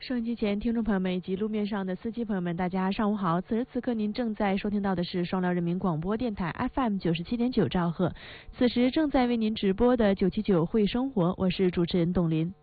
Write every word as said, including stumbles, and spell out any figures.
收音机前听众朋友们以及路面上的司机朋友们，大家上午好！此时此刻您正在收听到的是双辽人民广播电台 F M 九十七点九兆赫，此时正在为您直播的九七九会生活，我是主持人董林。